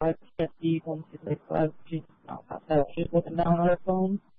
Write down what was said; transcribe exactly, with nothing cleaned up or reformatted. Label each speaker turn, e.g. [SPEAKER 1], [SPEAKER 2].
[SPEAKER 1] five percent speed, one two six five, she's, no, not that, she's looking down on her phone.